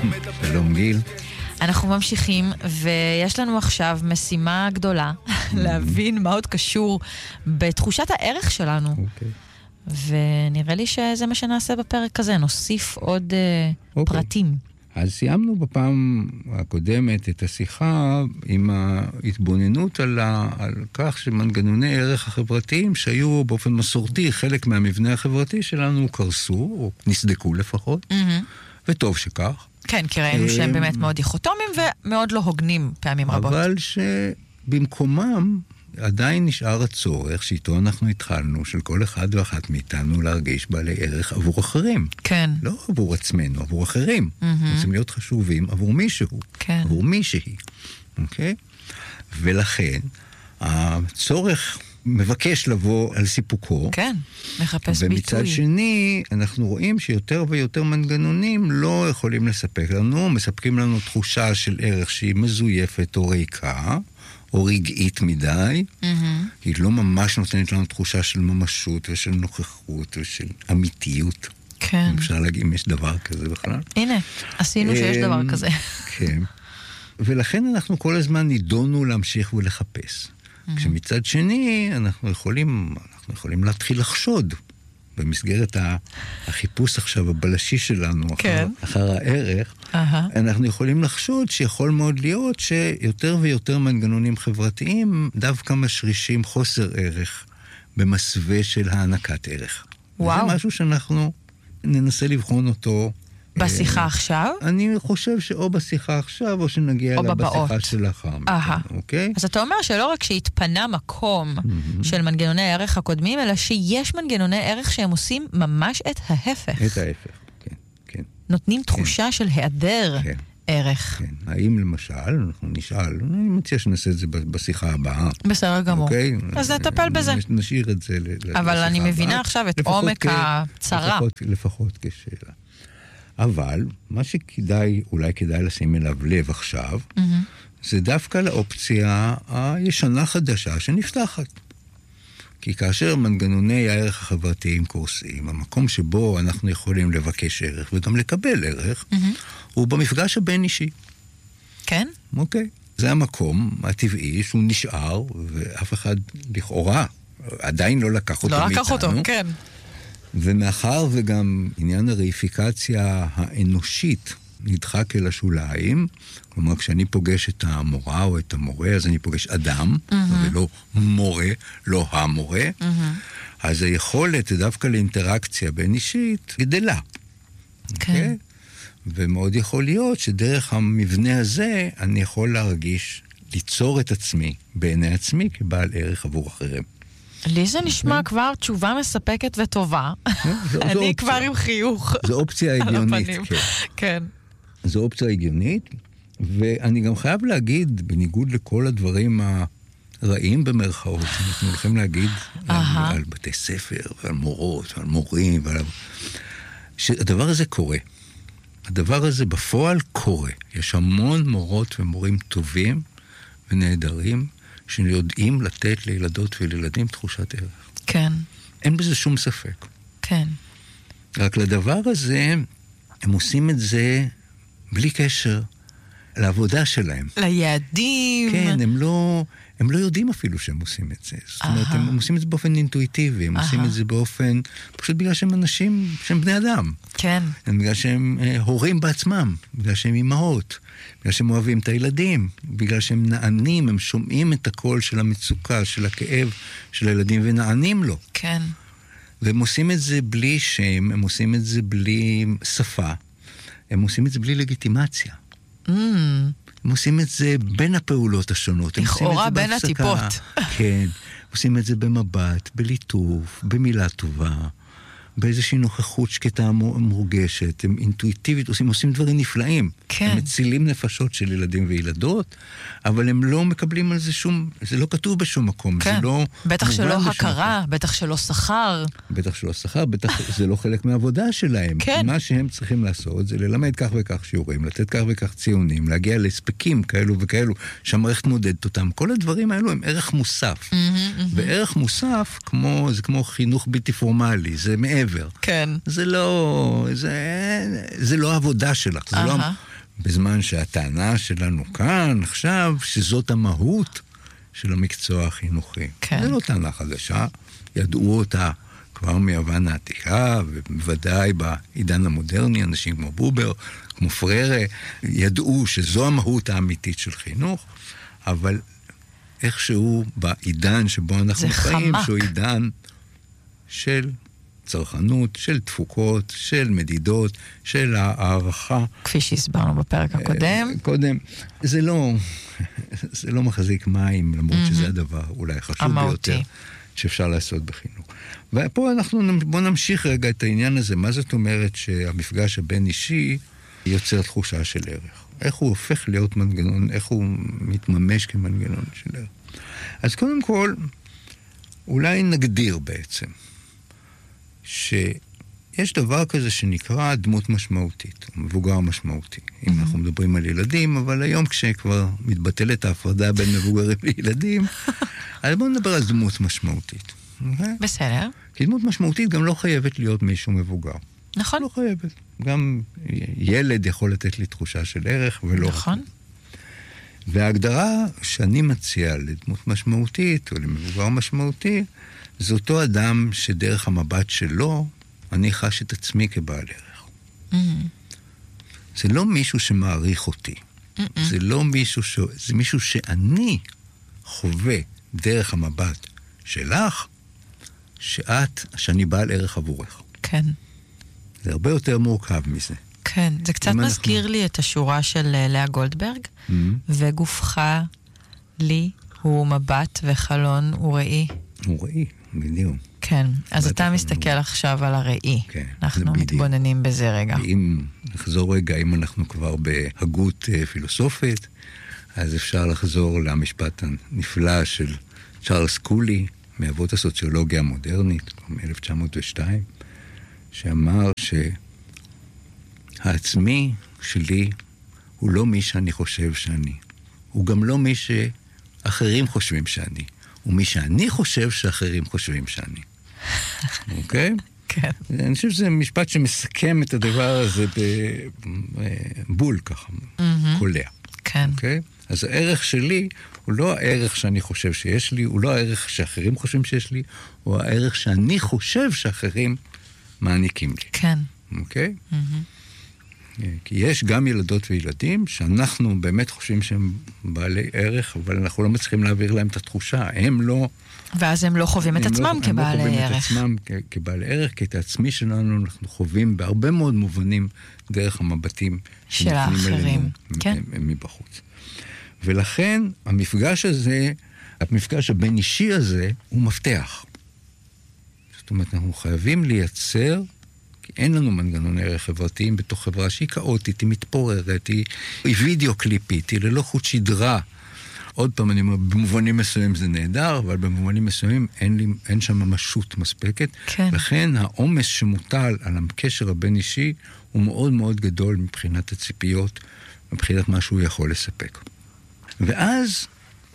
שלום גיל. אנחנו ממשיכים, ויש לנו עכשיו משימה גדולה, להבין מה עוד קשור בתחושת הערך שלנו. אוקיי. ונראה לי שזה מה שנעשה בפרק הזה, נוסיף עוד פרטים. אז סיימנו בפעם הקודמת את השיחה עם ההתבוננות על כך שמנגנוני ערך החברתיים שהיו באופן מסורתי חלק מהמבנה החברתי שלנו קרסו, או נסדקו לפחות, וטוב שכך. כן, כי ראינו שהם באמת מאוד דיכוטומיים ומאוד לא הוגנים פעמים רבות. אבל שבמקומם עדיין נשאר הצורך שאיתו אנחנו התחלנו, של כל אחד ואחת מאיתנו להרגיש בעלי ערך עבור אחרים. כן. לא עבור עצמנו, עבור אחרים. רוצים להיות חשובים עבור מישהו. כן. עבור מישהי. אוקיי? ולכן, הצורך מבקש לבוא על סיפוקו. כן, מחפש ביטוי. ומצד שני, אנחנו רואים שיותר ויותר מנגנונים לא יכולים לספק לנו, מספקים לנו תחושה של ערך שהיא מזויפת או ריקה, או רגעית מדי, היא לא ממש נותנת לנו תחושה של ממשות ושל נוכחות ושל אמיתיות. כן. אפשר להגיד אם יש דבר כזה בכלל. הנה, עשינו שיש דבר כזה. כן. ולכן אנחנו כל הזמן נידונו להמשיך ולחפש. כשמצד שני אנחנו יכולים להתחיל לחשוד במסגרת החיפוש עכשיו הבלשי שלנו אחר הערך, אנחנו יכולים לחשוד שיכול מאוד להיות שיותר ויותר מנגנונים חברתיים דווקא משרישים חוסר ערך במסווה של הענקת ערך. וואו. זה משהו שאנחנו ננסה לבחון אותו. בשיחה עכשיו? אני חושב שאו בשיחה עכשיו, או שנגיע לה בשיחה שלאחר. אוקיי? אז אתה אומר שלא רק שהתפנה מקום של מנגנוני הערך הקודמים, אלא שיש מנגנוני ערך שהם עושים ממש את ההפך. את ההפך, כן, כן. נותנים תחושה של היעדר ערך. כן. האם למשל, אנחנו נשאל, אני מציע שנעשה את זה בשיחה הבאה. בסדר גמור. אוקיי? אז נטפל בזה. נשאיר את זה לשיחה הבאה. אבל אני מבינה עכשיו את עומק הצרה. לפחות כשאלה. אבל מה שכדאי, אולי כדאי לשים אליו לב עכשיו, זה דווקא לאופציה הישנה חדשה שנפתחת. כי כאשר מנגנוני הערך החברתיים קורסים, המקום שבו אנחנו יכולים לבקש ערך וגם לקבל ערך, הוא במפגש הבין אישי. כן? אוקיי. זה המקום הטבעי שהוא נשאר, ואף אחד לכאורה עדיין לא לקח אותו מאיתנו. לא לקח אותו, כן. ומאחר וגם עניין הרייפיקציה האנושית נדחק אל השוליים, כלומר כשאני פוגש את המורה או את המורה, אז אני פוגש אדם, ולא מורה, לא המורה, אז היכולת דווקא לאינטראקציה בין אישית גדלה. כן. ומאוד יכול להיות שדרך המבנה הזה אני יכול להרגיש, ליצור את עצמי בעיני עצמי כבעל ערך עבור אחרים. לי זה נשמע כבר תשובה מספקת וטובה. אני כבר עם חיוך. זו אופציה הגיונית, כן. זו אופציה הגיונית, ואני גם חייב להגיד, בניגוד לכל הדברים הרעים במרכאות, אנחנו הולכים להגיד על בתי ספר, ועל מורות, ועל מורים, שהדבר הזה קורה. הדבר הזה בפועל קורה. יש המון מורות ומורים טובים ונהדרים, שיודעים לתת לילדות ולילדים תחושת ערך. כן. אין בזה שום ספק. כן. רק לדבר הזה, הם עושים את זה בלי קשר לעבודה שלהם. ליעדים. כן, הם לא יודעים אפילו שהם עושים את זה. זאת אומרת, הם עושים את זה באופן אינטואיטיבי, הם עושים את זה באופן, פשוט בגלל שהם אנשים, שהם בני אדם. כן. בגלל שהם הורים בעצמם, בגלל שהם אימהות, בגלל שהם אוהבים את הילדים, בגלל שהם נענים, הם שומעים את הקול של המצוקה, של הכאב של הילדים, ונענים לו. כן. והם עושים את זה בלי שם, הם עושים את זה בלי שפה, הם עושים את זה בלי לגיטימציה. הם עושים את זה בין הפעולות השונות. לכאורה בין הטיפות. כן, עושים את זה במבט, בליטוף, במילה טובה, באיזושהי נוכחות שקטה מורגשת, הם אינטואיטיבית, עושים דברים נפלאים. כן. הם מצילים נפשות של ילדים וילדות, אבל הם לא מקבלים על זה שום, זה לא כתוב בשום מקום. כן. זה לא בטח שלא הכרה, בטח שלא שכר. בטח שלא שכר, בטח זה לא חלק מהעבודה שלהם. כן. מה שהם צריכים לעשות זה ללמד כך וכך שיעורים, לתת כך וכך ציונים, להגיע להספקים כאלו וכאלו, שהמערכת מודדת אותם. כל הדברים האלו הם ערך מוסף. וערך מוסף זה כמו חינוך בלתי פורמלי, זה מעבר. כן. זה לא העבודה שלך, זה לא בזמן שהטענה שלנו כאן, עכשיו, שזאת המהות של המקצוע החינוכי. כן. זה לא טענה חדשה, ידעו אותה כבר מיוון העתיקה, ובוודאי בעידן המודרני, אנשים כמו בובר, כמו פררה, ידעו שזו המהות האמיתית של חינוך, אבל איכשהו בעידן שבו אנחנו חיים, שהוא עידן של צרכנות, של תפוקות, של מדידות, של הערכה. כפי שהסברנו בפרק הקודם. קודם, זה לא מחזיק מים, למרות שזה הדבר אולי חשוב ביותר שאפשר לעשות בחינוך. ופה בוא נמשיך רגע את העניין הזה. מה זאת אומרת שהמפגש הבין אישי יוצר תחושה של ערך? איך הוא הופך להיות מנגנון, איך הוא מתממש כמנגנון של ערך? אז קודם כל, אולי נגדיר בעצם שיש דבר כזה שנקרא דמות משמעותית, מבוגר משמעותי. אם אנחנו מדברים על ילדים, אבל היום כשכבר מתבטלת ההפרדה בין מבוגרים לילדים, אז בואו נדבר על דמות משמעותית. בסדר. כי דמות משמעותית גם לא חייבת להיות מישהו מבוגר. נכון. לא חייבת. גם ילד יכול לתת לי תחושה של ערך ולא... נכון. וההגדרה שאני מציע לדמות משמעותית או למבוגר משמעותי, זה אותו אדם שדרך המבט שלו אני חש את עצמי כבעל ערך. זה לא מישהו שמעריך אותי. זה לא מישהו זה מישהו שאני חווה דרך המבט שלך, שאני בעל ערך עבורך. כן. זה הרבה יותר מורכב מזה. כן, זה קצת מזכיר לי את השורה של לאה גולדברג, וגופך לי הוא מבט וחלון הוא ראי. הוא ראי, בדיוק. כן, אז אתה מסתכל עכשיו על הראי. כן. אנחנו מתבוננים בזה רגע. אם נחזור רגע, אם אנחנו כבר בהגות פילוסופית, אז אפשר לחזור למשפט הנפלא של צ'ארלס קולי, מאבות הסוציולוגיה המודרנית, מ-1902, שאמר שהעצמי שלי הוא לא מי שאני חושב שאני. הוא גם לא מי שאחרים חושבים שאני. הוא מי שאני חושב שאחרים חושבים שאני. אוקיי? כן. אני חושב שזה משפט שמסכם את הדבר הזה בבול ככה, קולע. כן. אוקיי? אז הערך שלי הוא לא הערך שאני חושב שיש לי, הוא לא הערך שאחרים חושבים שיש לי, הוא הערך שאני חושב שאחרים מעניקים לי. כן. אוקיי? כי יש גם ילדות וילדים שאנחנו באמת חושבים שהם בעלי ערך, אבל אנחנו לא מצליחים להעביר להם את התחושה. הם לא... ואז הם לא חווים את עצמם כבעלי ערך. הם לא חווים את עצמם כבעלי ערך, כי את העצמי שלנו אנחנו חווים בהרבה מאוד מובנים דרך המבטים של האחרים. כן. מבחוץ. ולכן המפגש הזה, המפגש הבין אישי הזה, הוא מפתח. זאת אומרת, אנחנו חייבים לייצר, כי אין לנו מנגנון ערך חברתיים בתוך חברה שהיא כאוטית, היא מתפוררת, היא וידאו קליפית, היא ללא חוט שדרה. עוד פעם, אני אומר, במובנים מסוימים זה נהדר, אבל במובנים מסוימים אין שם ממשות מספקת. כן. לכן העומס שמוטל על הקשר הבין אישי הוא מאוד מאוד גדול מבחינת הציפיות, מבחינת מה שהוא יכול לספק. ואז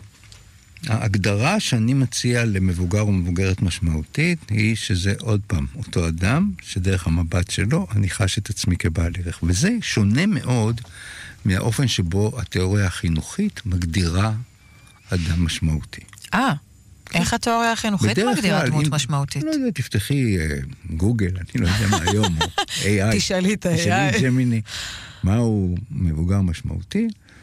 ההגדרה שאני מציע למבוגר ומבוגרת משמעותית היא שזה עוד פעם אותו אדם שדרך המבט שלו אני חש את עצמי כבעל ערך. וזה שונה מאוד מהאופן שבו התיאוריה החינוכית מגדירה אדם משמעותי. איך התיאוריה החינוכית מגדירה דמות משמעותית? לא יודע, תפתחי גוגל, אני לא יודע מה היום, או AI. תשאלי את ה-AI. תשאלי ג'מיני, מהו מבוגר משמעותי,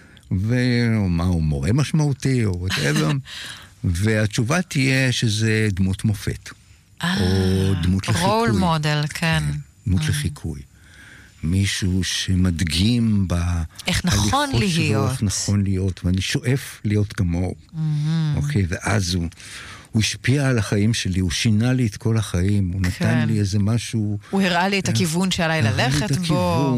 ומהו מורה משמעותי, או whatever, והתשובה תהיה שזה דמות מופת. או דמות לחיקוי. רול מודל, כן. דמות לחיקוי. מישהו שמדגים איך נכון להיות. איך נכון להיות, ואני שואף להיות כמוהו. אוקיי, ואז הוא השפיע על החיים שלי, הוא שינה לי את כל החיים, הוא נתן לי איזה משהו... הוא הראה לי את הכיוון שעליי ללכת בו.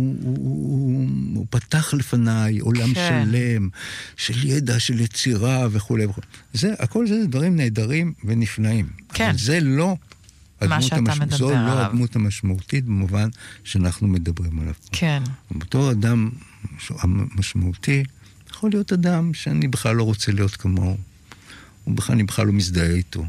הוא פתח לפניי עולם שלם, של ידע, של יצירה וכו'. הכל זה דברים נהדרים ונפלאים. כן. זה לא... מה שאתה מדבר עליו. זו לא הדמות המשמעותית במובן שאנחנו מדברים עליו. כן. אותו אדם המשמעותי יכול להיות אדם שאני בכלל לא רוצה להיות כמוהו. אני בכלל לא מזדהה איתו.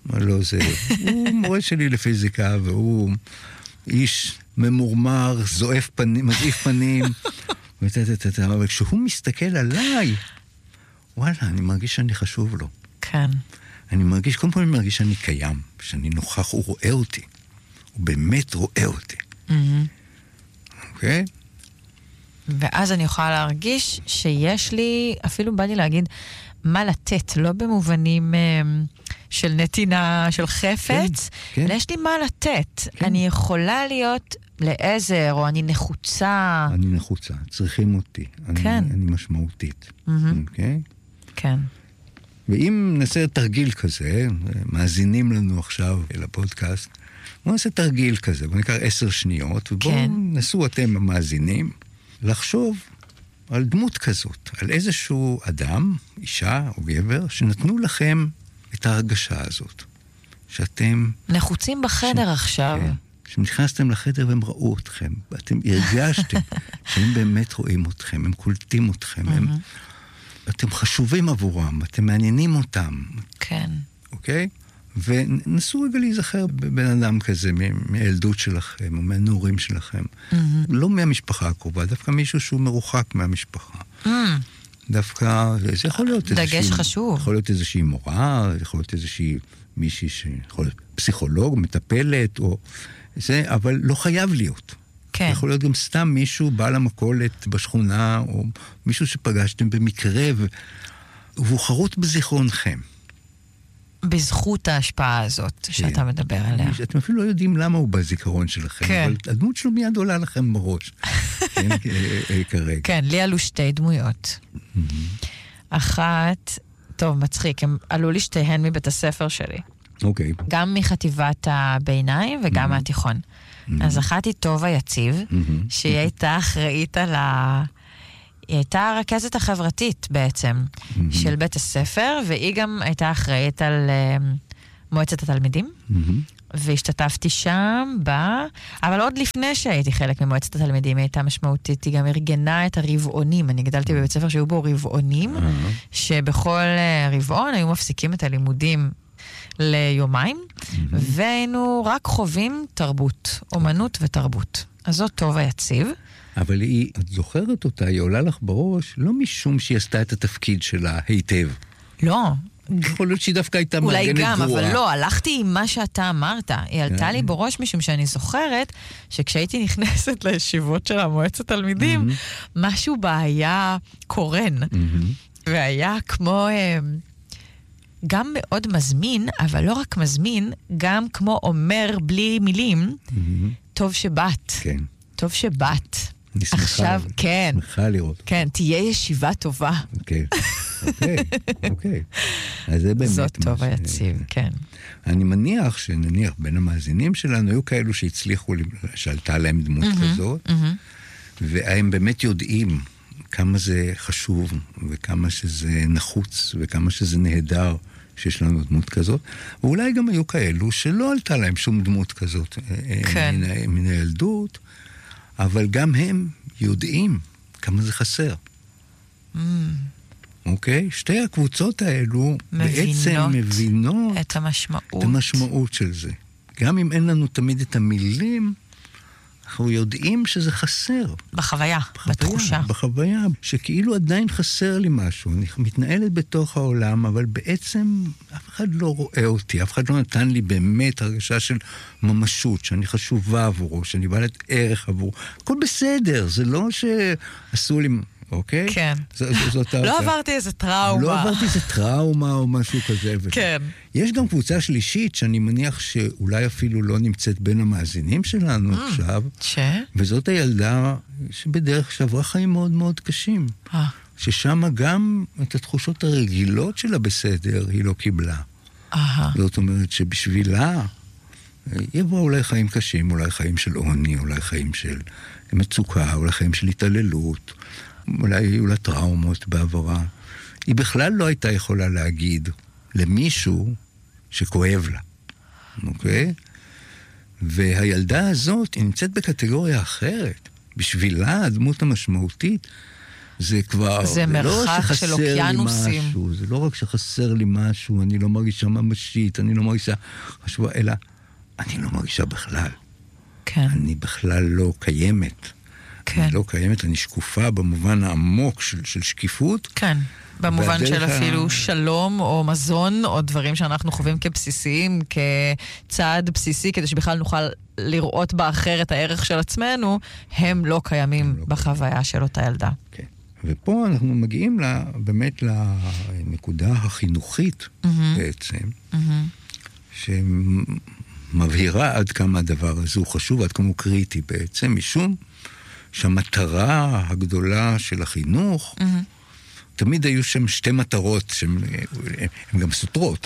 הוא מורה שלי לפיזיקה, והוא איש ממורמר, זועף פנים, מזעיף פנים, אבל כשהוא מסתכל עליי, וואלה, אני מרגיש שאני חשוב לו. כן. קודם כל אני מרגיש שאני קיים, שאני נוכח, הוא רואה אותי. הוא באמת רואה אותי. אוקיי? ואז אני יכולה להרגיש שיש לי, אפילו בא לי להגיד, מה לתת, לא במובנים של נתינה, של חפץ, אלא יש לי מה לתת. אני יכולה להיות לעזר, או אני נחוצה. אני נחוצה, צריכים אותי. אני משמעותית. אוקיי? כן. ואם נעשה תרגיל כזה, מאזינים לנו עכשיו לפודקאסט, בואו נעשה תרגיל כזה, בואו נקרא 10 שניות, ובואו נסו אתם המאזינים, לחשוב על דמות כזאת, על איזשהו אדם, אישה או גבר, שנתנו לכם את ההרגשה הזאת, שאתם... נחוצים בחדר עכשיו. כן, שנכנסתם לחדר והם ראו אתכם, ואתם הרגשתם שהם באמת רואים אתכם, הם קולטים אתכם, אתם חשובים עבורם, אתם מעניינים אותם. כן. אוקיי? ונסו רגע להיזכר בבן אדם כזה, מהילדות שלכם, או מהנעורים שלכם. לא מהמשפחה הקרובה, דווקא מישהו שהוא מרוחק מהמשפחה. דווקא, זה יכול להיות דגש חשוב. יכול להיות איזושהי מורה, יכול להיות איזושהי מישהי שיכול להיות פסיכולוג, מטפלת, או זה, אבל לא חייב להיות. כן. יכול להיות גם סתם מישהו בעל המכולת בשכונה, או מישהו שפגשתם במקרה, והוא חרוט בזיכרונכם. בזכות ההשפעה הזאת שאתה מדבר עליה. אתם אפילו לא יודעים למה הוא בזיכרון שלכם, אבל הדמות שלו מיד עולה לכם בראש. כרגע. כן, לי עלו 2 דמויות. אחת, טוב, מצחיק, הם עלו לי 2 מבית הספר שלי. אוקיי. גם מחטיבת הביניים וגם מהתיכון. אז אחת היא טובה יציב, שהיא הייתה אחראית על היא הייתה הרכזת החברתית בעצם של בית הספר, והיא גם הייתה אחראית על מועצת התלמידים, והשתתפתי שם אבל עוד לפני שהייתי חלק ממועצת התלמידים, היא הייתה משמעותית, היא גם ארגנה את הרבעונים, אני גדלתי בבית ספר שהיו בו רבעונים, שבכל רבעון היו מפסיקים את הלימודים ליומיים, והיינו רק חווים תרבות, אומנות ותרבות. אז זאת טובה יציב. אבל היא, את זוכרת אותה, היא עולה לך בראש, לא משום שהיא עשתה את התפקיד שלה היטב. לא. יכול להיות שהיא דווקא הייתה מארגנת אולי גם, גרועה. אבל לא, הלכתי עם מה שאתה אמרת. היא עלתה לי בראש משום שאני זוכרת שכשהייתי נכנסת לישיבות של המועצת תלמידים, משהו בה היה קורן. והיה כמו... גם מאוד מזמין, אבל לא רק מזמין, גם כמו אומר בלי מילים, טוב שבאת. כן. טוב שבאת. אני שמחה. עכשיו, כן. שמחה לראות. כן, תהיה ישיבה טובה. אוקיי. אוקיי. אז זה באמת... זאת טובה יציב, כן. אני מניח שנניח בין המאזינים שלנו היו כאלו שהצליחו, שעלתה להם דמות כזאת, והם באמת יודעים כמה זה חשוב, וכמה שזה נחוץ, וכמה שזה נהדר שיש לנו דמות כזאת. ואולי גם היו כאלו שלא עלתה להם שום דמות כזאת מן הילדות, אבל גם הם יודעים כמה זה חסר. אוקיי? 2 הקבוצות האלו בעצם מבינות את המשמעות של זה. גם אם אין לנו תמיד את המילים, אנחנו יודעים שזה חסר. בחוויה, בתחושה. בחוויה, שכאילו עדיין חסר לי משהו. אני מתנהלת בתוך העולם, אבל בעצם אף אחד לא רואה אותי, אף אחד לא נתן לי באמת הרגשה של ממשות, שאני חשובה עבורו, שאני בעלת ערך עבורו. הכל בסדר, זה לא שעשו לי... אוקיי? כן. לא עברתי איזה טראומה. לא עברתי איזה טראומה או משהו כזה. כן. יש גם קבוצה שלישית שאני מניח שאולי אפילו לא נמצאת בין המאזינים שלנו עכשיו. וזאת הילדה שבדרך שעברה חיים מאוד מאוד קשים. ששם גם את התחושות הרגילות שלה בסדר היא לא קיבלה. זאת אומרת שבשבילה יבוא אולי חיים קשים, אולי חיים של עוני, אולי חיים של מצוקה, אולי חיים של התעללות. אולי היו לה טראומות בעברה. היא בכלל לא הייתה יכולה להגיד למישהו שכואב לה. אוקיי? והילדה הזאת היא נמצאת בקטגוריה אחרת. בשבילה הדמות המשמעותית זה כבר... זה מרחק של אוקיינוסים. זה לא רק שחסר לי משהו, אני לא מרגישה ממשית, אני לא מרגישה חשובה, אלא אני לא מרגישה בכלל. כן. אני בכלל לא קיימת. כן. אני לא קיימת, אני שקופה במובן העמוק של שקיפות. כן, במובן של אפילו שלום או מזון, או דברים שאנחנו חווים כבסיסיים, כצעד בסיסי, כדי שבכלל נוכל לראות באחר את הערך של עצמנו, הם לא קיימים בחוויה של אותה ילדה. כן. ופה אנחנו מגיעים באמת לנקודה החינוכית בעצם, שמבהירה עד כמה הדבר הזה הוא חשוב, עד כמה הוא קריטי בעצם, משום שהמטרה הגדולה של החינוך, תמיד היו שם שתי מטרות, שהן גם סותרות,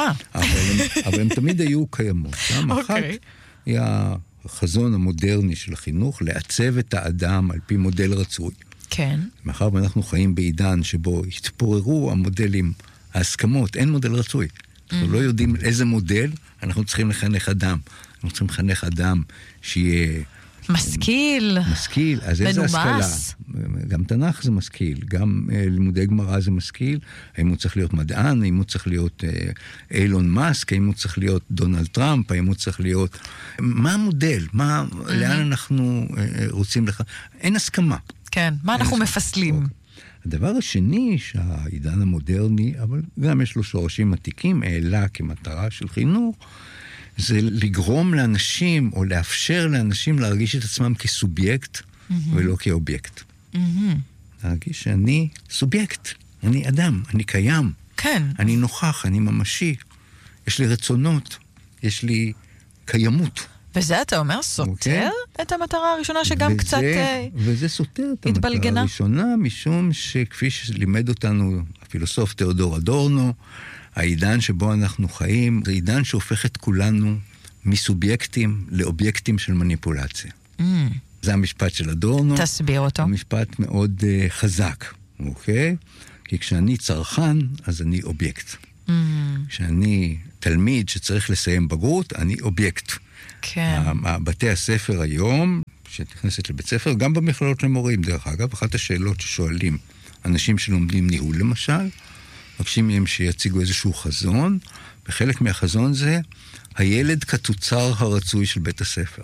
אבל הן תמיד היו קיימות. אחת היא החזון המודרני של החינוך, לעצב את האדם על פי מודל רצוי. כן. מאחר ואנחנו חיים בעידן שבו התפוררו המודלים, ההסכמות, אין מודל רצוי. אנחנו לא יודעים איזה מודל, אנחנו צריכים לחנך אדם. אנחנו צריכים לחנך אדם שיהיה משכיל, אז איזה השכלה? גם תנ"ך זה משכיל, גם לימודי גמרא זה משכיל, האם הוא צריך להיות מדען, האם הוא צריך להיות אילון מאסק, האם הוא צריך להיות דונלד טראמפ, האם הוא צריך להיות... מה המודל? לאן אנחנו רוצים אין הסכמה. כן, מה אנחנו מפסלים? הדבר השני שהעידן המודרני, אבל גם יש לו שורשים עתיקים, העלה כמטרה של חינוך, זה לגרום לאנשים, או לאפשר לאנשים להרגיש את עצמם כסובייקט, ולא כאובייקט. להרגיש שאני סובייקט, אני אדם, אני קיים. כן. אני נוכח, אני ממשי. יש לי רצונות, יש לי קיימות. וזה אתה אומר סותר את המטרה הראשונה שגם קצת וזה סותר את המטרה הראשונה, משום שכפי שלימד אותנו הפילוסוף תיאודור אדורנו, העידן שבו אנחנו חיים, זה עידן שהופך את כולנו מסובייקטים לאובייקטים של מניפולציה. זה המשפט של אדורנו. תסביר אותו. המשפט מאוד חזק, אוקיי? כי כשאני צרכן, אז אני אובייקט. כשאני תלמיד שצריך לסיים בגרות, אני אובייקט. כן. בתי הספר היום, שנכנסת לבית ספר, גם במכללות למורים, דרך אגב, אחת השאלות ששואלים אנשים שלומדים ניהול למשל, מבקשים מהם שיציגו איזשהו חזון, וחלק מהחזון זה הילד כתוצר הרצוי של בית הספר.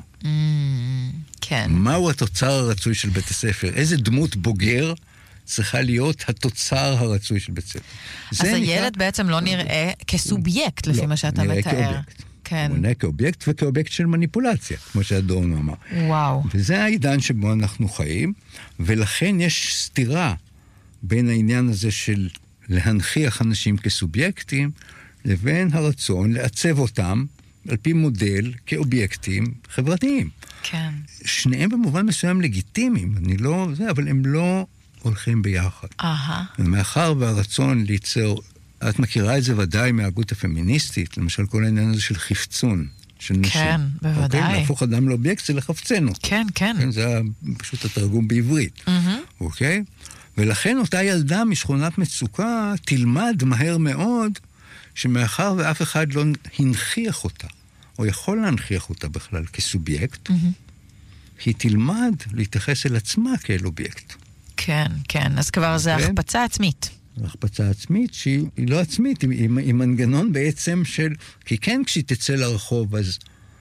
כן. מהו התוצר הרצוי של בית הספר? איזה דמות בוגר צריכה להיות התוצר הרצוי של בית הספר? אז הילד בעצם לא נראה כסובייקט, לפי מה שאתה מתאר. נראה כאובייקט. כן. הוא נראה כאובייקט וכאובייקט של מניפולציה, כמו שאדורנו אמר. וואו. וזה העידן שבו אנחנו חיים, ולכן יש סתירה בין העניין הזה של להנחיח אנשים כסובייקטים, לבין הרצון לעצב אותם על פי מודל כאובייקטים חברתיים. כן. שניהם במובן מסוים לגיטימיים, אבל הם לא הולכים ביחד. מאחר והרצון ליצור, את מכירה את זה ודאי מההגות הפמיניסטית, למשל כל העניין הזה של חפצון, של נשים. כן, בוודאי. אוקיי? להפוך אדם לאובייקט זה לחפצנו. כן, כן. כן, זה פשוט התרגום בעברית. אוקיי? ולכן אותה ילדה משכונת מצוקה תלמד מהר מאוד, שמאחר ואף אחד לא הנחיח אותה, או יכול להנחיח אותה בכלל כסובייקט, היא תלמד להתייחס אל עצמה כאל אובייקט. כן, כן. אז כבר זה החפצה עצמית. החפצה עצמית שהיא לא עצמית, היא מנגנון בעצם של... כי כן, כשהיא תצא לרחוב, אז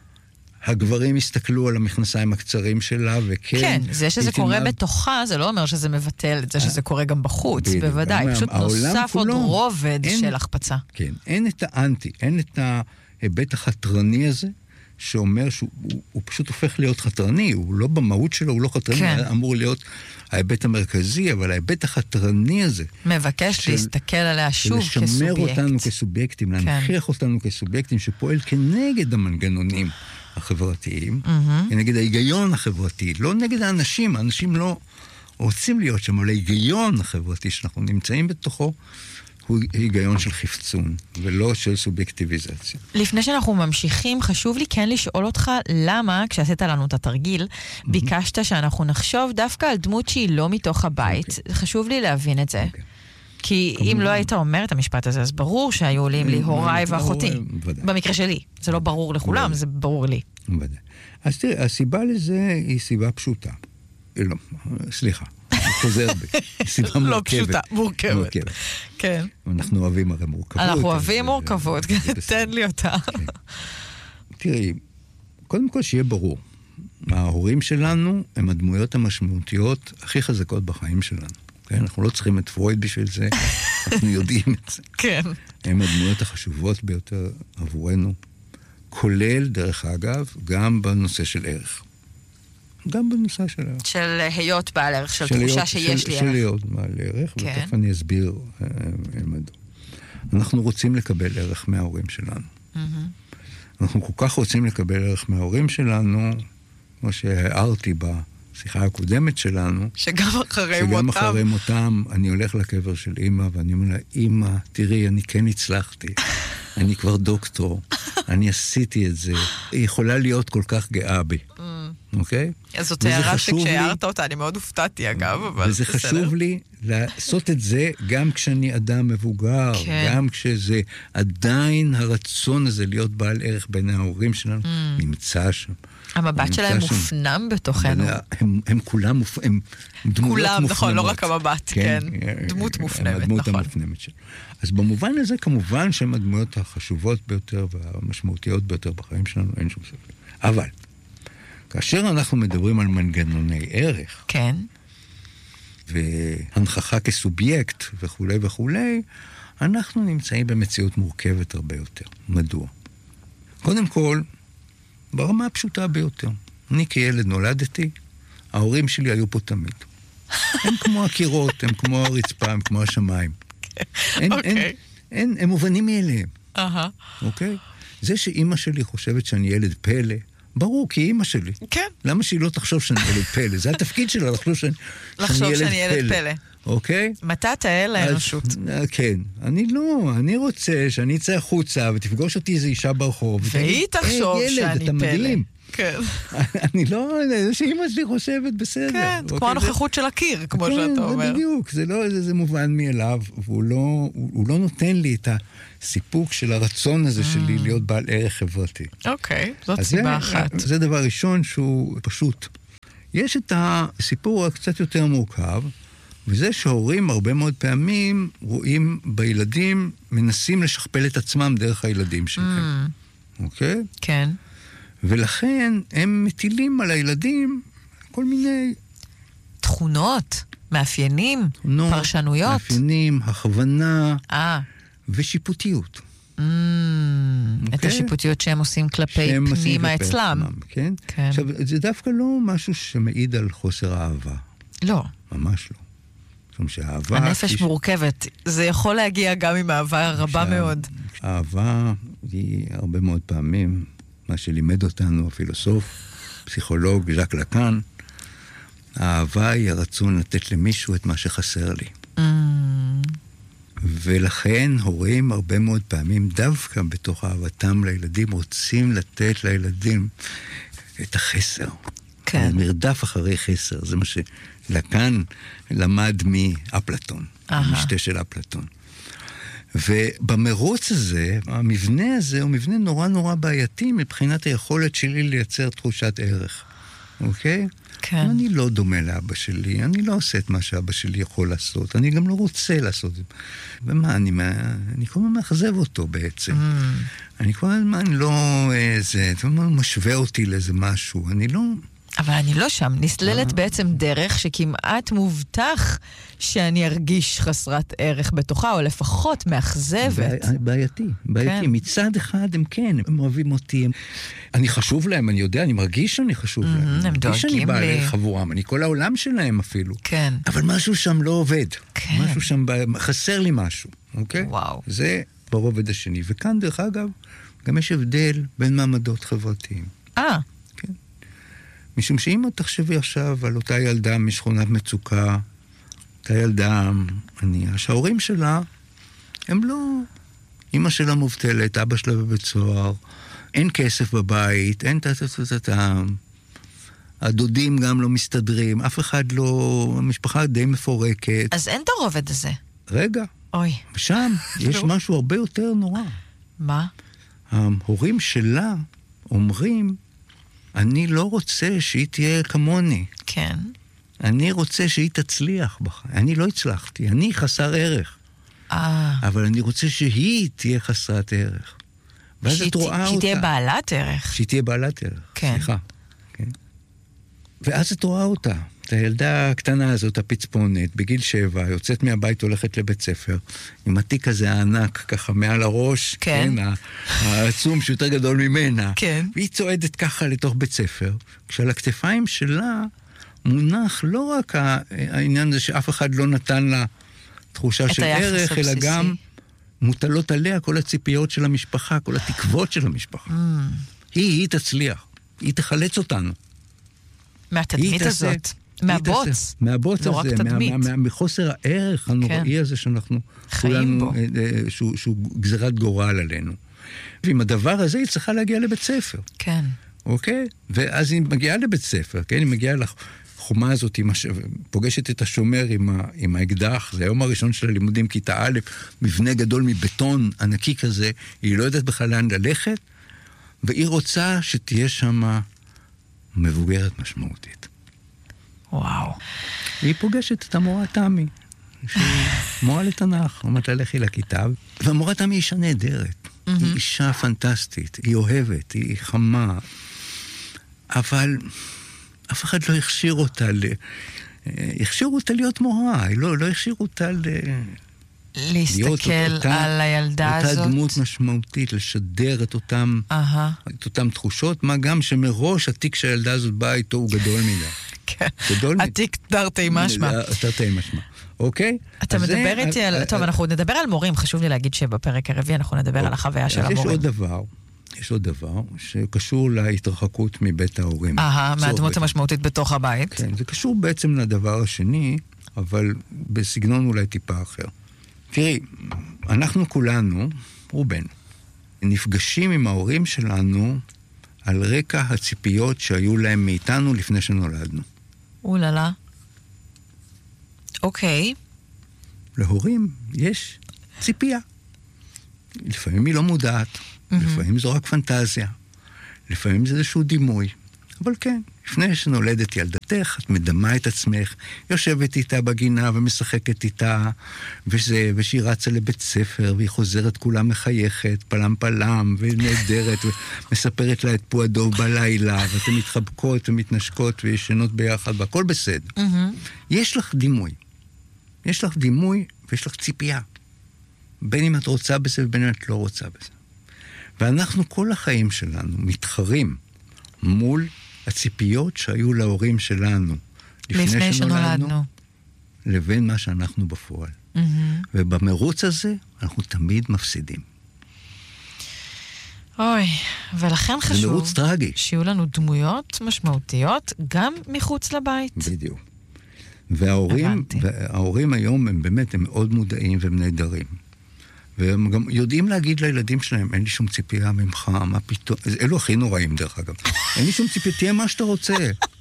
הגברים יסתכלו על המכנסיים הקצרים שלה, וכן... כן, זה שזה קורה בתוכה, זה לא אומר שזה מבטל את זה שזה קורה גם בחוץ, בוודאי. פשוט נוסף עוד רובד של החפצה. כן, אין את האנטי, אין את ההיבט החתרני הזה, שאומר שהוא פשוט הופך להיות חתרני, הוא לא במהות שלו, הוא לא חתרני, כן. אמור להיות ההיבט המרכזי, אבל ההיבט החתרני הזה... מבקש להסתכל עליה שוב כסובייקט. לשמר אותנו כסובייקטים, להנכיח אותנו כסובייקטים, שפועל כנגד המנגנונים החברתיים, כנגד ההיגיון החברתי, לא נגד האנשים, האנשים לא רוצים להיות שם, אבל ההיגיון החברתי שאנחנו נמצאים בתוכו, הוא היגיון של חפצון, ולא של סובייקטיביזציה. לפני שאנחנו ממשיכים, חשוב לי כן לשאול אותך, למה, כשעשית לנו את התרגיל, ביקשת שאנחנו נחשוב דווקא על דמות שהיא לא מתוך הבית. חשוב לי להבין את זה. כי אם לא היית אומר את המשפט הזה, אז ברור שהיו עולים לי הוריי ואחותי. במקרה שלי. זה לא ברור לכולם, זה ברור לי. אז תראה, הסיבה לזה היא סיבה פשוטה. לא, סליחה. חוזר בי. סיבה לא פשוטה, מורכבת. כן. אנחנו אוהבים הרי מורכבות. אנחנו אוהבים מורכבות, תן לי אותה. תראי, קודם כל שיהיה ברור. ההורים שלנו הם הדמויות המשמעותיות הכי חזקות בחיים שלנו. כן? אנחנו לא צריכים את פרויד בשביל זה, אנחנו יודעים את זה. כן. הם הדמויות החשובות ביותר עבורנו, כולל, דרך אגב, גם בנושא של ערך. גם בנושא של ערך. של היות בעל ערך, של תחושה שיש לי ערך. של היות בעל ערך, כן. ותכף אני אסביר מדוע. אנחנו רוצים לקבל ערך מההורים שלנו. אנחנו כל כך רוצים לקבל ערך מההורים שלנו, כמו שהערתי בשיחה הקודמת שלנו, שגם שגם אחרי מותם אני הולך לקבר של אמא, ואני אומר לה, אמא, תראי, אני כן הצלחתי. אני כבר דוקטור, אני עשיתי את זה. היא יכולה להיות כל כך גאה בי. אוקיי? אז זאת הערה שכשהערת אותה, אני מאוד הופתעתי אגב, אבל וזה חשוב לי לעשות את זה גם כשאני אדם מבוגר, גם כשזה עדיין הרצון הזה להיות בעל ערך בין ההורים שלנו, נמצא שם. המבט שלהם מופנם בתוכנו. הם כולם הם דמויות מופנמות. נכון, לא רק המבט, כן. דמות מופנמת, הדמות המופנמת שלנו. אז במובן הזה, כמובן, שהם הדמויות החשובות ביותר והמשמעותיות ביותר בחיים שלנו, אין שום ספק. אבל, כאשר אנחנו מדברים על מנגנוני ערך, כן. והנכחה כסובייקט וכו' וכו', אנחנו נמצאים במציאות מורכבת הרבה יותר. מדוע? קודם כל, ברמה הפשוטה ביותר. אני כילד נולדתי, ההורים שלי היו פה תמיד. הם כמו הקירות, הם כמו הרצפה, הם כמו השמיים. הם מובנים מאליהם. אוקיי? זה שאימא שלי חושבת שאני ילד פלא, ברור, כי אימא שלי. כן. למה שהיא לא תחשוב שאני ילד פלא? זה התפקיד שלה, לחשוב שאני ילד פלא. אוקיי? מתת האל האנושות. כן. אני רוצה שאני אצא החוצה ותפגוש אותי איזו אישה ברחוב. והיא תחשוב שאני פלא. כן. אני לא, זה שאימא שלי חושבת בסדר. כן, כמו הנוכחות של הקיר, כמו שאתה אומר. זה בדיוק, זה לא איזה מובן מאליו, והוא לא נותן לי את הסיפוק של הרצון הזה שלי להיות בעל ערך חברתי. אוקיי, זאת סיבה אחת. זה דבר ראשון שהוא פשוט. יש את הסיפור הקצת יותר מורכב, וזה שהורים הרבה מאוד פעמים רואים בילדים, מנסים לשכפל את עצמם דרך הילדים שלהם. אוקיי? כן. ולכן הם מטילים על הילדים כל מיני תכונות, מאפיינים, פרשנויות. מאפיינים, הכוונה ושיפוטיות. את השיפוטיות שהם עושים כלפי פנימה אצלם. כן? עכשיו, זה דווקא לא משהו שמעיד על חוסר אהבה. לא. ממש לא. הנפש מורכבת. זה יכול להגיע גם עם אהבה רבה מאוד. אהבה היא הרבה מאוד פעמים, מה שלימד אותנו הפילוסוף, פסיכולוג ז'אק לקאן, האהבה היא הרצון לתת למישהו את מה שחסר לי. ולכן הורים הרבה מאוד פעמים, דווקא בתוך אהבתם לילדים, רוצים לתת לילדים את החסר. כן. מרדף אחרי חסר, זה מה שלקאן למד מאפלטון, המשתה של אפלטון. ובמרוץ הזה, המבנה הזה הוא מבנה נורא נורא בעייתי מבחינת היכולת שלי לייצר תחושת ערך. אוקיי? כן. אני לא דומה לאבא שלי, אני לא עושה את מה שאבא שלי יכול לעשות, אני גם לא רוצה לעשות את זה. ומה, אני כל הזמן מאכזב אותו בעצם. אני כל הזמן לא משווה אותי לאיזה משהו, אני לא... אבל אני לא שם, נסללת בעצם דרך שכמעט מובטח שאני ארגיש חסרת ערך בתוכה, או לפחות מאכזבת. בעייתי. מצד אחד הם כן, הם אוהבים אותי. אני חשוב להם, אני יודע, אני מרגיש שאני חשוב להם. הם דואגים לי. שאני בא לחבורם, אני כל העולם שלהם אפילו. כן. אבל משהו שם לא עובד. כן. משהו שם, חסר לי משהו, אוקיי? וואו. זה ברובד השני. וכאן, דרך אגב, גם יש הבדל בין מעמדות חברתיים. כן. משום שאם את תחשבי עכשיו על אותה ילדה משכונת מצוקה, אותה ילדה ענייה, שההורים שלה הם לא... אמא שלה מובטלת, אבא שלה בבית סוהר, אין כסף בבית, אין הדודים גם לא מסתדרים, אף אחד לא... המשפחה די מפורקת. אז אין את הרובד הזה. רגע. אוי. שם יש משהו הרבה יותר נורא. מה? ההורים שלה אומרים, אני לא רוצה שהיא תהיה כמוני. כן. אני רוצה שהיא תצליח בחיים. אני לא הצלחתי, אני חסר ערך. אבל אני רוצה שהיא תהיה חסרת ערך. ואז את רואה אותה. שהיא תהיה בעלת ערך. שהיא תהיה בעלת ערך, כן. סליחה. כן. ואז את רואה אותה. את הילדה הקטנה הזאת, הפצפונת, בגיל 7, יוצאת מהבית, הולכת לבית ספר, עם התיק הזה הענק, ככה מעל הראש, כן. העצום שיותר גדול ממנה. כן. והיא צועדת ככה לתוך בית ספר, כשעל הכתפיים שלה מונח לא רק העניין הזה שאף אחד לא נתן לה תחושה של ערך, אלא גם מוטלות עליה כל הציפיות של המשפחה, כל התקוות של המשפחה. היא תצליח, היא תחלץ אותנו. מהתדמית הזאת. מהבוץ. מהבוץ לא הזה, מחוסר הערך הנוראי הזה שאנחנו כולנו, שהוא גזירת גורל עלינו. ועם הדבר הזה היא צריכה להגיע לבית ספר. כן. אוקיי? ואז היא מגיעה לבית ספר, כן? היא מגיעה לחומה הזאת, היא פוגשת את השומר עם האקדח, זה היום הראשון של הלימודים, כיתה א', מבנה גדול מבטון ענקי כזה, היא לא יודעת בכלל לאן ללכת, והיא רוצה שתהיה שם מבוגרת משמעותית. וואו. והיא פוגשת את המורה תמי, שהיא מורה לתנ"ך, אומרת לה לכי לכיתה, והמורה תמי אישה נהדרת, היא אישה פנטסטית, היא אוהבת, היא חמה, אבל אף אחד לא הכשיר אותה, הכשירו אותה להיות מורה, לא הכשירו אותה להסתכל על הילדה הזאת. אותה דמות משמעותית, לשדר את אותם תחושות, מה גם שמראש התיק שהילדה הזאת באה איתו הוא גדול מדי. כן, התיק תרתי משמע. תרתי משמע, אוקיי? אתה מדבר איתי על... טוב, אנחנו נדבר על מורים, חשוב לי להגיד שבפרק הרביעי אנחנו נדבר על החוויה של המורים. יש עוד דבר שקשור להתרחקות מבית ההורים. מהדמות המשמעותית בתוך הבית. כן, זה קשור בעצם לדבר השני, אבל בסגנון אולי טיפה אחר. תראי, אנחנו כולנו, רובנו, נפגשים עם ההורים שלנו על רקע הציפיות שהיו להם מאיתנו לפני שנולדנו. אוללה. אוקיי. להורים יש ציפייה. לפעמים היא לא מודעת, לפעמים זו רק פנטזיה, לפעמים זה איזשהו דימוי. אבל כן, לפני שנולדת ילדתך, את מדמה את עצמך, יושבת איתה בגינה ומשחקת איתה, ושהיא רצה לבית ספר, והיא חוזרת כולה מחייכת, פלם פלם, ונהדרת, ומספרת לה את פועדו בלילה, ואתן מתחבקות ומתנשקות וישנות ביחד, והכל בסדר. יש לך דימוי. יש לך דימוי ויש לך ציפייה. בין אם את רוצה בזה ובין אם את לא רוצה בזה. ואנחנו כל החיים שלנו מתחרים מול הציפיות שהיו להורים שלנו לפני שנולדנו, לבין מה שאנחנו בפועל. ובמרוץ הזה אנחנו תמיד מפסידים. אוי, ולכן חשוב... זה מרוץ טרגי. שיהיו לנו דמויות משמעותיות גם מחוץ לבית. בדיוק. וההורים היום הם באמת, הם מאוד מודעים והם נהדרים. והם גם יודעים להגיד לילדים שלהם, אין לי שום ציפייה ממך, מה פתאום... אלו הכי נוראים דרך אגב. אין לי שום ציפייה, תהיה מה שאתה רוצה.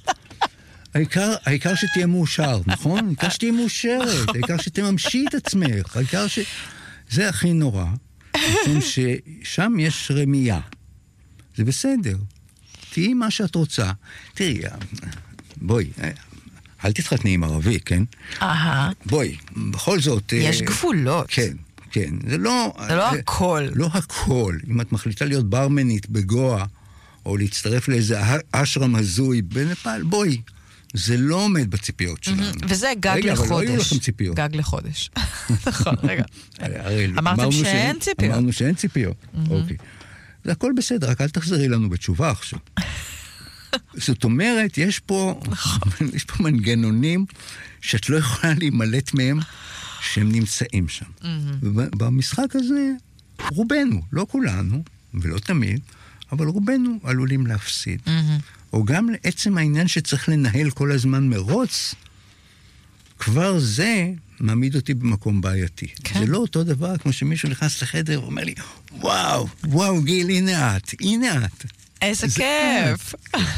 העיקר שתהיה מאושר, נכון? העיקר שתהיה מאושרת, העיקר שתממשי את עצמך, העיקר ש... זה הכי נורא, משום ששם יש רמייה. זה בסדר. תהיי מה שאת רוצה. תראי, בואי, אל תתחתני עם ערבי, כן? בואי, בכל זאת... יש גבולות. כן. כן, זה לא הכל. לא הכל. אם את מחליטה להיות ברמנית בגואה, או להצטרף לאיזה אשרם הזוי בנפאל, בואי. זה לא עומד בציפיות שלנו. וזה גג לחודש. רגע, אבל לא היו לכם ציפיות. גג לחודש. נכון, רגע. אמרתם שאין ציפיות. אמרנו שאין ציפיות. אוקיי. זה הכל בסדר, רק אל תחזרי לנו בתשובה עכשיו. זאת אומרת, יש פה מנגנונים שאת לא יכולה להימלט מהם, שהם נמצאים שם. ובמשחק הזה, רובנו, לא כולנו, ולא תמיד, אבל רובנו עלולים להפסיד. או גם לעצם העניין שצריך לנהל כל הזמן מרוץ, כבר זה מעמיד אותי במקום בעייתי. זה לא אותו דבר כמו שמישהו נכנס לחדר ואומר לי, וואו, גיל, הנה את. איזה כיף.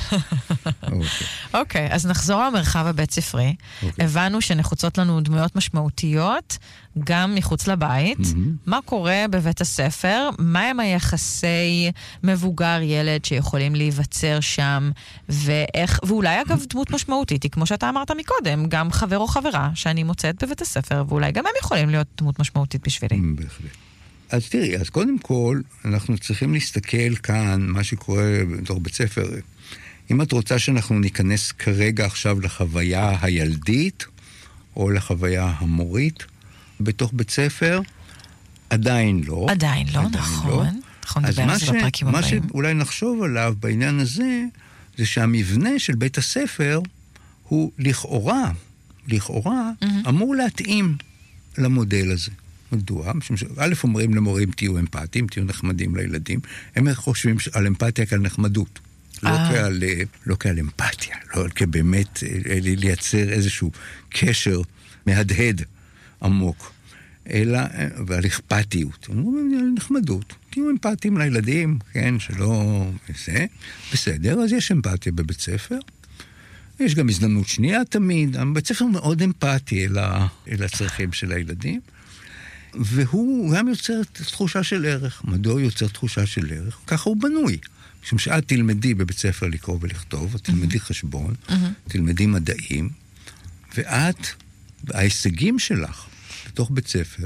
אוקיי, אז נחזור למרחב הבית ספרי. הבנו שנחוצות לנו דמויות משמעותיות, גם מחוץ לבית. מה קורה בבית הספר? מה הם היחסי מבוגר-ילד שיכולים להיווצר שם? ואולי אגב דמות משמעותית היא, כמו שאתה אמרת מקודם, גם חבר או חברה שאני מוצאת בבית הספר, ואולי גם הם יכולים להיות דמות משמעותית בשבילי. בהחלט. אז תראי, אז קודם כל, אנחנו צריכים להסתכל כאן, מה שקורה בתוך בית ספר, אם את רוצה שאנחנו ניכנס כרגע עכשיו לחוויה הילדית, או לחוויה המורית, בתוך בית ספר, עדיין לא. עדיין לא, נכון. אנחנו נדבר על זה בפרקים הבאים. מה שאולי נחשוב עליו בעניין הזה, זה שהמבנה של בית הספר הוא לכאורה אמור להתאים למודל הזה. מדוע? א' אומרים למורים תהיו אמפתיים, תהיו נחמדים לילדים, הם חושבים על אמפתיה כעל נחמדות. לא כעל אמפתיה, לא כבאמת לייצר איזשהו קשר מהדהד עמוק, אלא ועל אכפתיות. אומרים על נחמדות, תהיו אמפתיים לילדים, כן, שלא זה, בסדר, אז יש אמפתיה בבית ספר. יש גם הזדמנות שנייה תמיד, בית ספר מאוד אמפתי אל הצרכים של הילדים, והוא גם יוצר תחושה של ערך. מדוע הוא יוצר תחושה של ערך? ככה הוא בנוי. משום שאת תלמדי בבית ספר לקרוא ולכתוב, תלמדי חשבון, תלמדי מדעים, ואת, ההישגים שלך בתוך בית ספר,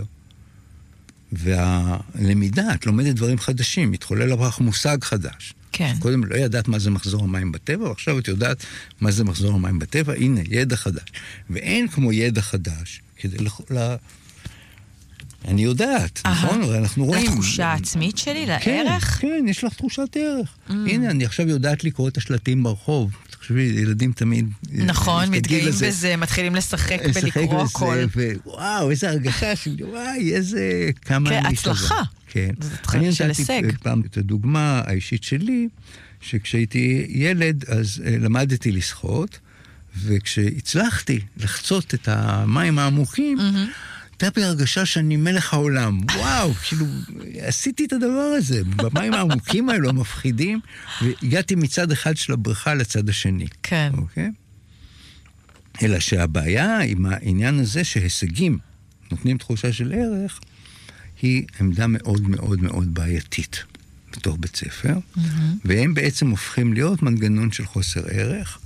והלמידה, את לומדת דברים חדשים, מתחולל לך מושג חדש. כן. קודם לא ידעת מה זה מחזור המים בטבע, ועכשיו את יודעת מה זה מחזור המים בטבע, הנה, ידע חדש. ואין כמו ידע חדש, כדי אני יודעת, נכון? אנחנו רואים. לתחושה העצמית שלי, לערך? כן, יש לך תחושת ערך. הנה, אני עכשיו יודעת לקרוא את השלטים ברחוב. תחשבי, ילדים תמיד... נכון, מתגאים בזה, מתחילים לשחק בלקרוא הכל. וואו, איזה הרגשה שלי, וואי, איזה... כמה... כהצלחה. כן. זה תחילת של הישג. אני נתתי פעם את הדוגמה האישית שלי, שכשהייתי ילד, אז למדתי לשחות, וכשהצלחתי לחצות את המים העמוקים, הייתה בי הרגשה שאני מלך העולם. וואו, כאילו, עשיתי את הדבר הזה. במים העמוקים האלו המפחידים, והגעתי מצד אחד של הבריכה לצד השני. כן. אוקיי? אלא שהבעיה עם העניין הזה שהישגים נותנים תחושה של ערך, היא עמדה מאוד מאוד מאוד בעייתית בתוך בית ספר, והם בעצם הופכים להיות מנגנון של חוסר ערך,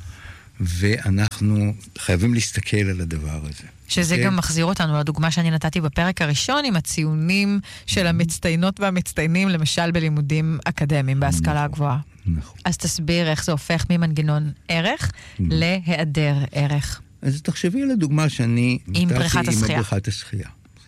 ואנחנו חייבים להסתכל על הדבר הזה. שזה גם מחזיר אותנו לדוגמה שאני נתתי בפרק הראשון, עם הציונים של המצטיינות והמצטיינים, למשל בלימודים אקדמיים, בהשכלה הגבוהה. נכון. אז תסביר איך זה הופך ממנגנון ערך להיעדר ערך. אז תחשבי על הדוגמה שאני עם בריכת השחייה. עם בריכת השחייה.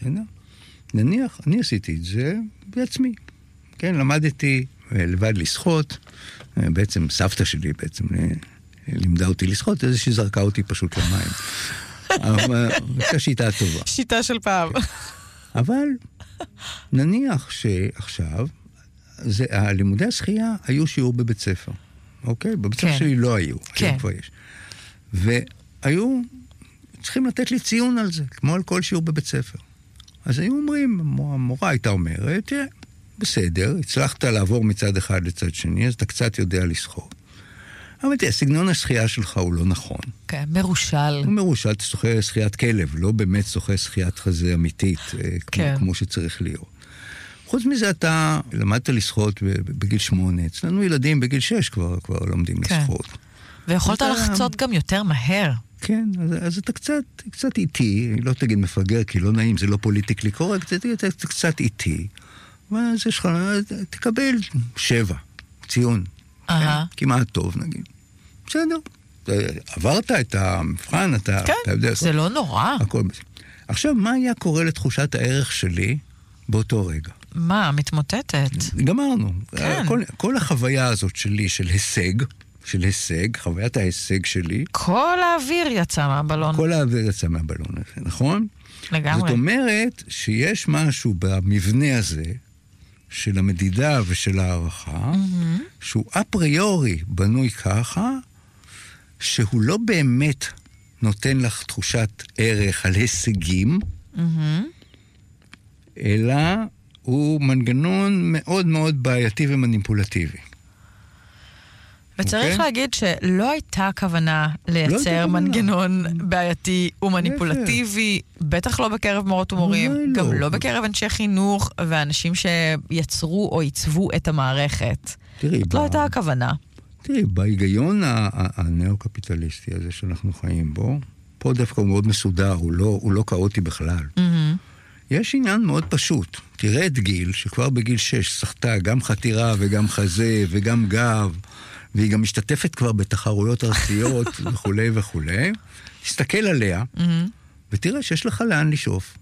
נניח, אני עשיתי את זה בעצמי. כן, למדתי לבד לשחות, בעצם סבתא שלי בעצם לימדה אותי לשחות, איזה שהיא זרקה אותי פשוט למים. אבל זו שיטה טובה. שיטה של פעם. אבל נניח שעכשיו, הלימודי השחייה היו שיעור בבית ספר. אוקיי? בבית ספר שלי לא היו. כן. כבר יש. והיו צריכים לתת לי ציון על זה, כמו על כל שיעור בבית ספר. אז היו אומרים, המורה הייתה אומרת, תראה, בסדר, הצלחת לעבור מצד אחד לצד שני, אז אתה קצת יודע לשחות. אבל תראה, סגנון השחייה שלך הוא לא נכון. כן, מרושל. הוא מרושל, אתה שוחה שחיית כלב, לא באמת שוחה שחיית חזה אמיתית, כמו שצריך להיות. חוץ מזה, אתה למדת לשחות בגיל 8, אצלנו ילדים בגיל 6 כבר לומדים לשחות. ויכולת לחצות גם יותר מהר. כן, אז אתה קצת איטי, לא תגיד מפגר, כי לא נעים, זה לא פוליטיקלי קורקט, אתה קצת איטי, ואז יש לך, תקבל 7, ציון. כמעט טוב, נגיד. בסדר. עברת את המבחן, אתה יודע... כן, זה לא נורא. עכשיו, מה היה קורה לתחושת הערך שלי באותו רגע? מה, מתמוטטת? גמרנו. כל החוויה הזאת שלי, של הישג, חוויית ההישג שלי... כל האוויר יצא מהבלון. כל האוויר יצא מהבלון הזה, נכון? לגמרי. זאת אומרת שיש משהו במבנה הזה, של המדידה ושל הערכה, שהוא אפריורי בנוי ככה, שהוא לא באמת נותן לך תחושת ערך על הישגים, אלא הוא מנגנון מאוד מאוד בעייתי ומניפולטיבי. וצריך להגיד שלא הייתה כוונה לייצר מנגנון בעייתי ומניפולטיבי, בטח לא בקרב מורות ומורים, גם לא בקרב אנשי חינוך ואנשים שיצרו או ייצבו את המערכת. זאת לא הייתה הכוונה. תראי, בהיגיון הנאו-קפיטליסטי הזה שאנחנו חיים בו, פה דווקא הוא מאוד מסודר, הוא לא כאוטי בכלל. יש עניין מאוד פשוט. תראה את גיל, שכבר בגיל 6 שחתה גם חתירה וגם חזה וגם גב, והיא גם משתתפת כבר בתחרויות ארציות וכולי וכולי, תסתכל עליה, ותראה שיש לך לאן לשאוף.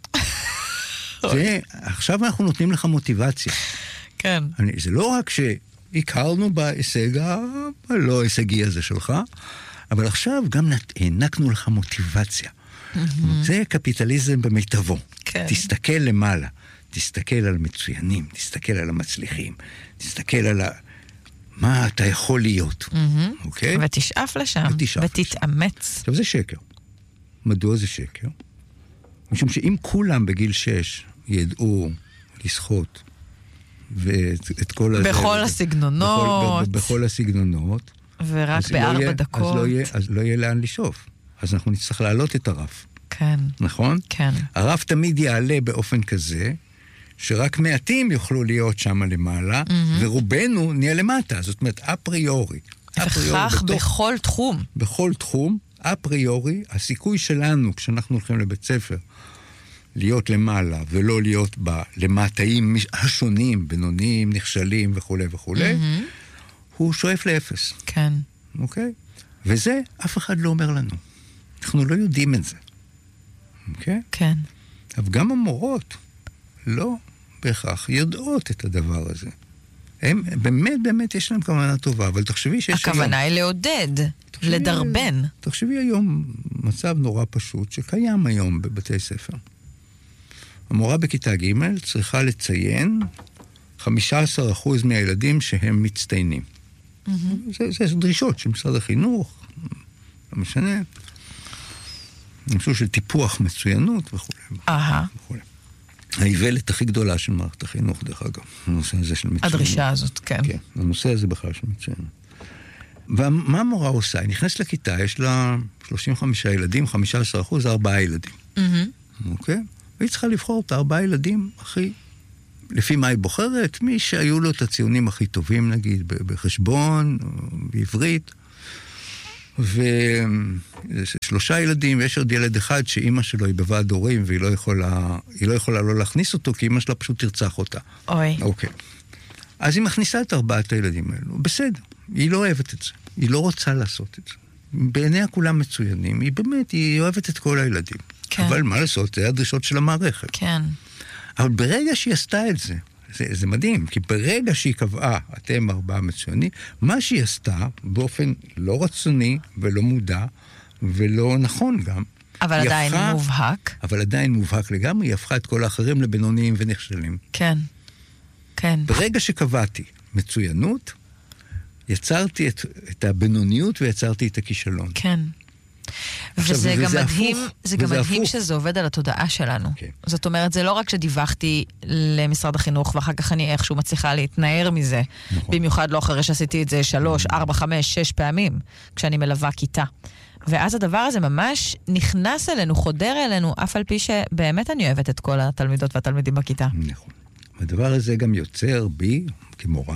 ועכשיו אנחנו נותנים לך מוטיבציה. כן. זה לא רק שהכרנו בהישג הלא הישגי הזה שלך, אבל עכשיו גם הענקנו לך מוטיבציה. זה קפיטליזם במיטבו. כן. תסתכל למעלה, תסתכל על מצוינים, תסתכל על המצליחים, תסתכל על מה אתה יכול להיות. אוקיי? ותשאף לשם, ותתאמץ. עכשיו זה שקר. מדוע זה שקר? משום שאם כולם בגיל 6 ידעו לשחות, ואת כל הזה... בכל הסגנונות. בכל הסגנונות. ורק ב4 דקות. אז לא יהיה לאן לשאוף. אז אנחנו נצטרך להעלות את הרף. כן. נכון? כן. הרף תמיד יעלה באופן כזה, שרק מעטים יוכלו להיות שם למעלה, ורובנו נהיה למטה. זאת אומרת, אפריורי. וכך בכל תחום. בכל תחום, אפריורי, הסיכוי שלנו, כשאנחנו הולכים לבית ספר, להיות למעלה, ולא להיות למטאים השונים, בינוניים, נכשלים וכו' וכו', הוא שואף לאפס. כן. אוקיי? וזה אף אחד לא אומר לנו. אנחנו לא יודעים את זה. אוקיי? כן. אבל גם המורות לא בהכרח יודעות את הדבר הזה. הם באמת יש להם כוונה טובה, אבל תחשבי שיש הכוונה היא לעודד, לדרבן. תחשבי היום מצב נורא פשוט שקיים היום בבתי ספר. המורה בכיתה ג' צריכה לציין 15% מהילדים שהם מצטיינים. זה דרישות של משרד החינוך, לא משנה. משהו של טיפוח מצוינות וכו'. האיוולת הכי גדולה של מערכת החינוך, דרך אגב. הנושא הזה של מצוינות. הדרישה הזאת, כן. כן, הנושא הזה בכלל של מצוינות. ומה המורה עושה? היא נכנסת לכיתה, יש לה 35 ילדים, 15%, 4 ילדים. אוקיי? והיא צריכה לבחור את 4 ילדים הכי... לפי מה היא בוחרת? מי שהיו לו את הציונים הכי טובים, נגיד, בחשבון, בעברית. ו3 ילדים, ויש עוד ילד אחד שאימא שלו היא בוועד הורים, והיא לא יכולה לא להכניס אותו, כי אימא שלה פשוט תרצח אותה. אוי. אוקיי. אז היא מכניסה את 4 הילדים האלו. בסדר, היא לא אוהבת את זה. היא לא רוצה לעשות את זה. בעיניה כולם מצוינים. היא אוהבת את כל הילדים. כן. אבל מה לעשות? זה הדרישות של המערכת. כן. אבל ברגע שהיא עשתה את זה, זה מדהים, כי ברגע שהיא קבעה, אתם 4 מצוינים, מה שהיא עשתה, באופן לא רצוני ולא מודע, ולא נכון גם. אבל עדיין מובהק. אבל עדיין מובהק לגמרי, היא הפכה את כל האחרים לבינוניים ונכשלים. כן, כן. ברגע שקבעתי מצוינות, יצרתי את הבינוניות ויצרתי את הכישלון. כן. וזה גם מדהים, זה גם מדהים שזה עובד על התודעה שלנו. זאת אומרת, זה לא רק שדיווחתי למשרד החינוך, ואחר כך אני איכשהו מצליחה להתנער מזה. במיוחד לא אחרי שעשיתי את זה 3, 4, 5, 6 פעמים, כשאני מלווה כיתה. ואז הדבר הזה ממש נכנס אלינו, חודר אלינו, אף על פי שבאמת אני אוהבת את כל התלמידות והתלמידים בכיתה. נכון. הדבר הזה גם יוצר בי, כמורה,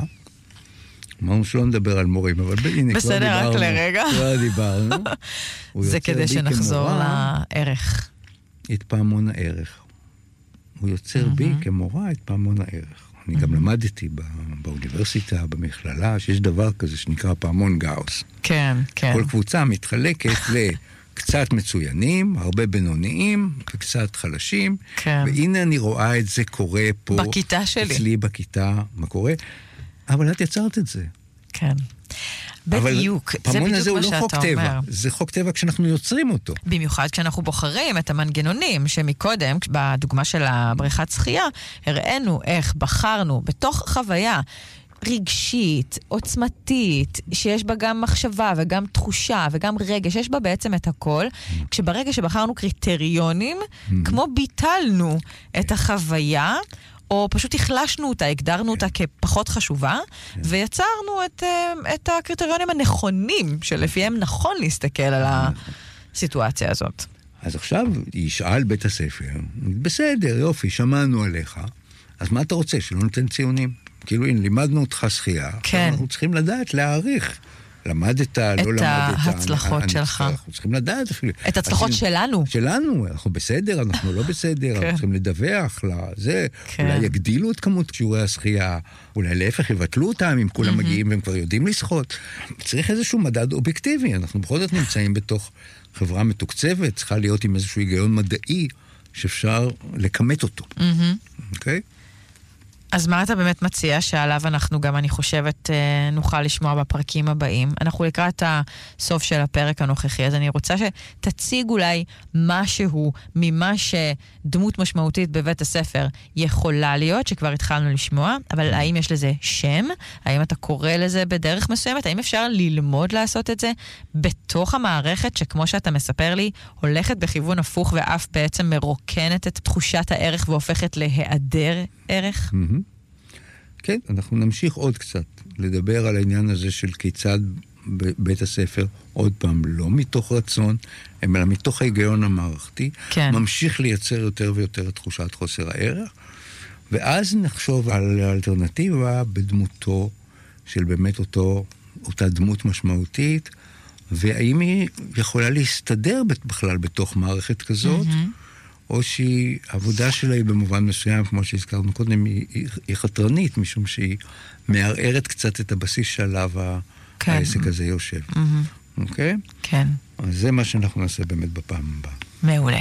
אמרנו שלא נדבר על מורים, אבל הנה, בסדר, רק לרגע. כבר דיברנו. זה כדי שנחזור לערך. את פעמון הערך. הוא יוצר בי כמורה את פעמון הערך. אני גם למדתי באוניברסיטה, במכללה, שיש דבר כזה שנקרא פעמון גאוס. כן, כן. כל קבוצה מתחלקת לקצת מצוינים, הרבה בינוניים, וקצת חלשים. כן. והנה אני רואה את זה קורה פה. בכיתה שלי. אצלי בכיתה, מה קורה? אבל את יצרת את זה. כן. בדיוק, זה בדיוק מה שאתה אומר. חוק טבע, זה חוק טבע כשאנחנו יוצרים אותו. במיוחד כשאנחנו בוחרים את המנגנונים, שמקודם, בדוגמה של הבריכת שחייה, הראינו איך בחרנו בתוך חוויה רגשית, עוצמתית, שיש בה גם מחשבה וגם תחושה וגם רגע, שיש בה בעצם את הכל, כשברגע שבחרנו קריטריונים, כמו ביטלנו את החוויה, או פשוט החלשנו אותה, הגדרנו אותה כפחות חשובה, ויצרנו את הקריטריונים הנכונים, שלפיהם נכון להסתכל על הסיטואציה הזאת. אז עכשיו ישאל בית הספר, בסדר, יופי, שמענו עליך, אז מה אתה רוצה, שלא ניתן ציונים? כאילו, הנה, לימדנו אותך שחייה, אנחנו צריכים לדעת להעריך למדת, לא למדת. את ההצלחות שלך. אנחנו צריכים לדעת אפילו. את ההצלחות שלנו. שלנו, אנחנו בסדר, אנחנו לא בסדר, אנחנו צריכים לדווח לזה, אולי יגדילו את כמות שיעורי השחייה, אולי להפך יבטלו אותם, אם כולם מגיעים והם כבר יודעים לשחות. צריך איזשהו מדד אובייקטיבי, אנחנו בכל זאת נמצאים בתוך חברה מתוקצבת, צריכה להיות עם איזשהו היגיון מדעי, שאפשר לקמת אותו. אוקיי? אז מה אתה באמת מציע שעליו אנחנו גם, אני חושבת, נוכל לשמוע בפרקים הבאים? אנחנו לקראת הסוף של הפרק הנוכחי, אז אני רוצה שתציג אולי משהו ממה שדמות משמעותית בבית הספר יכולה להיות, שכבר התחלנו לשמוע, אבל האם יש לזה שם? האם אתה קורא לזה בדרך מסוימת? האם אפשר ללמוד לעשות את זה בתוך המערכת, שכמו שאתה מספר לי, הולכת בכיוון הפוך ואף בעצם מרוקנת את תחושת הערך והופכת להיעדר ערך? כן, אנחנו נמשיך עוד קצת לדבר על העניין הזה של כיצד בית הספר, עוד פעם, לא מתוך רצון, אלא מתוך ההיגיון המערכתי, ממשיך לייצר יותר ויותר את תחושת חוסר הערך, ואז נחשוב על האלטרנטיבה בדמותו של באמת אותה דמות משמעותית, והאם היא יכולה להסתדר בכלל בתוך מערכת כזאת, או שהעבודה שלה היא במובן מסוים, כמו שהזכרנו קודם, היא חתרנית, משום שהיא מערערת קצת את הבסיס שעליו העסק הזה יושב. אוקיי? כן. אז זה מה שאנחנו נעשה באמת בפעם הבאה. מעולה.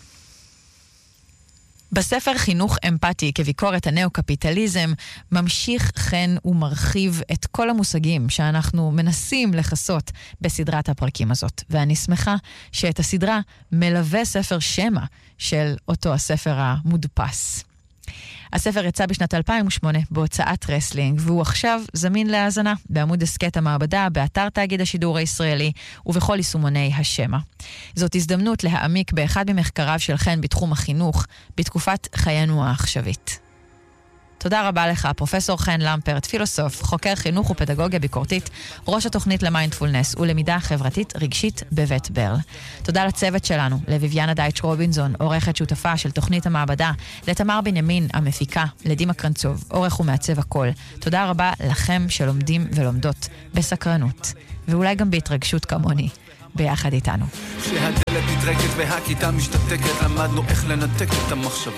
בספר חינוך אמפתי כביקורת הנאו-קפיטליזם ממשיך חן ומרחיב את כל המושגים שאנחנו מנסים לחסות בסדרת הפרקים הזאת. ואני שמחה שאת הסדרה מלווה ספר שמה של אותו הספר המודפס. הספר יצא בשנת 2008 בהוצאת רסלינג, והוא עכשיו זמין להאזנה בעמוד הסקט המעבדה, באתר תאגיד השידור הישראלי ובכל יישומוני השמה. זאת הזדמנות להעמיק באחד ממחקריו של חן בתחום החינוך בתקופת חיינו העכשווית. תודה רבה לך, פרופסור חן למפרט, פילוסוף, חוקר חינוך ופדגוגיה ביקורתית, ראש התוכנית למיינדפולנס ולמידה חברתית רגשית בבית ברל. תודה לצוות שלנו, לביביאנה דייטש רובינזון, עורכת שותפה של תוכנית המעבדה, לתמר בנימין, המפיקה, לדימה קרנצוב, עורך ומעצב הכל. תודה רבה לכם שלומדים ולומדות בסקרנות, ואולי גם בהתרגשות כמוני, ביחד איתנו. כשהדלת נטרקת והכיתה משתתקת, למדנו איך לנתק את המחשב.